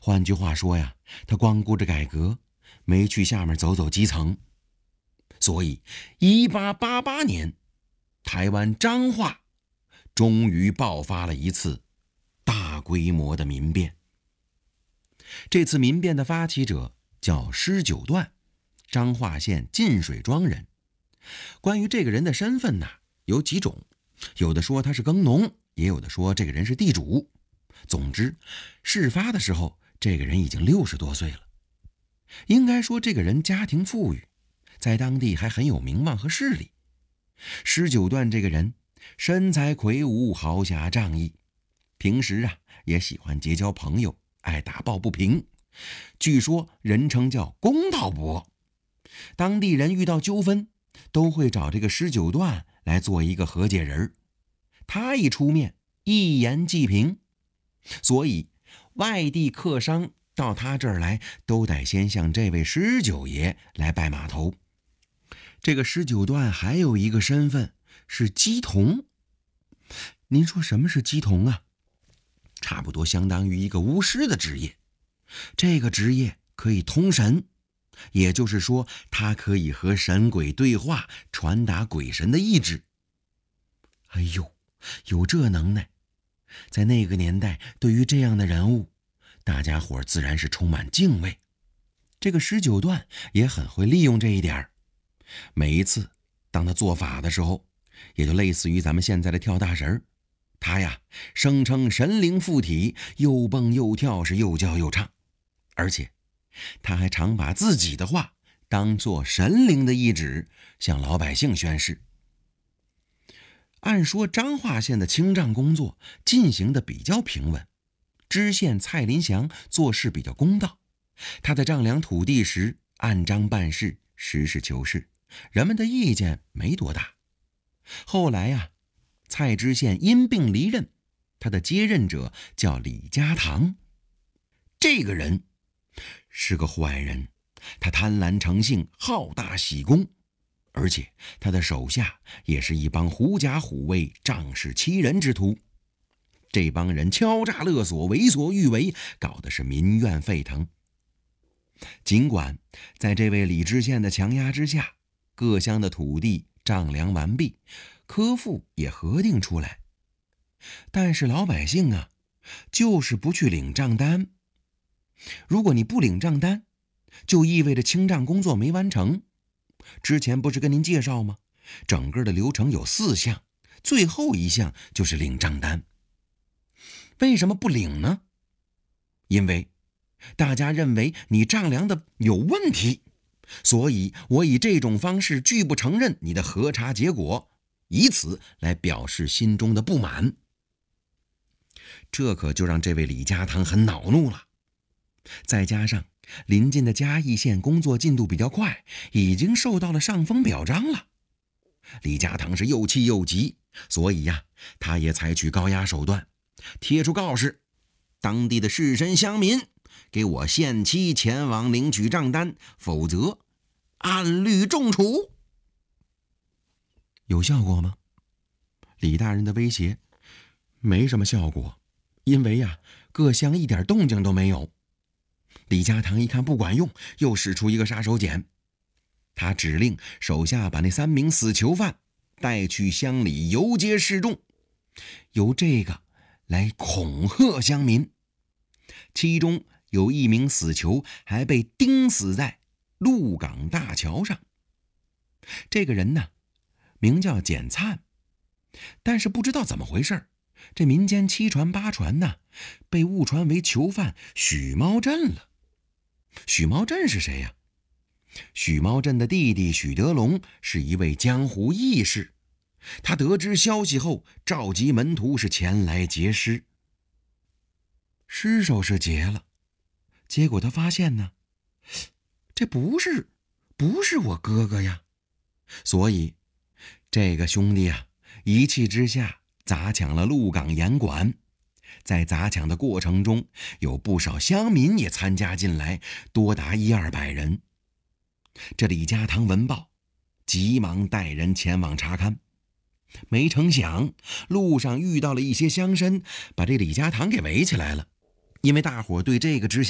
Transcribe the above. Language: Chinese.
换句话说呀，他光顾着改革，没去下面走走基层。所以1888年，台湾彰化终于爆发了一次大规模的民变。这次民变的发起者叫施九段，彰化县晋水庄人。关于这个人的身份呢，有几种，有的说他是耕农，也有的说这个人是地主。总之，事发的时候，这个人已经60多岁了。应该说这个人家庭富裕，在当地还很有名望和势力。施九段这个人身材魁梧，豪侠仗义，平时也喜欢结交朋友，爱打抱不平，据说人称叫公道伯。当地人遇到纠纷都会找这个施九段来做一个和解人，他一出面一言既平，所以外地客商到他这儿来都得先向这位施九爷来拜码头。这个施九段还有一个身份是乩童。您说什么是乩童啊？差不多相当于一个巫师的职业。这个职业可以通神，也就是说他可以和神鬼对话，传达鬼神的意志。哎呦，有这能耐，在那个年代，对于这样的人物，大家伙自然是充满敬畏。这个施九段也很会利用这一点。每一次当他做法的时候，也就类似于咱们现在的跳大神，他声称神灵附体，又蹦又跳，是又叫又唱。而且他还常把自己的话当作神灵的懿旨，向老百姓宣示。按说彰化县的清障工作进行的比较平稳，知县蔡林祥做事比较公道，他在丈量土地时按章办事，实事求是，人们的意见没多大。后来蔡知县因病离任，他的接任者叫李家堂。这个人是个坏人，他贪婪成性，好大喜功，而且他的手下也是一帮狐假虎威、仗势欺人之徒。这帮人敲诈勒索，为所欲为，搞得是民怨沸腾。尽管在这位李知县的强压之下，各乡的土地丈量完毕，科付也核定出来，但是老百姓就是不去领账单。如果你不领账单，就意味着清账工作没完成。之前不是跟您介绍吗？整个的流程有4项，最后一项就是领账单。为什么不领呢？因为大家认为你丈量的有问题，所以我以这种方式拒不承认你的核查结果，以此来表示心中的不满。这可就让这位李家堂很恼怒了。再加上临近的嘉义县工作进度比较快，已经受到了上峰表彰了。李家堂是又气又急，所以他也采取高压手段，贴出告示，当地的士绅乡民给我限期前往领取账单，否则按律重处。有效果吗？李大人的威胁没什么效果，因为各乡一点动静都没有。李家堂一看不管用，又使出一个杀手锏，他指令手下把那3名死囚犯带去乡里游街示众，由这个来恐吓乡民。其中有1名死囚还被钉死在鹿港大桥上。这个人名叫简灿，但是不知道怎么回事，这民间7传8传被误传为囚犯许茂镇了。许茂镇是谁呀？许茂镇的弟弟许德龙是一位江湖义士，他得知消息后召集门徒是前来劫尸。尸首是劫了，结果他发现这不是我哥哥呀，所以这个兄弟一气之下砸抢了鹿港盐馆。在砸抢的过程中，有不少乡民也参加进来，多达100-200人。这李家堂闻报，急忙带人前往查勘。没成想，路上遇到了一些乡绅，把这李家堂给围起来了。因为大伙对这个知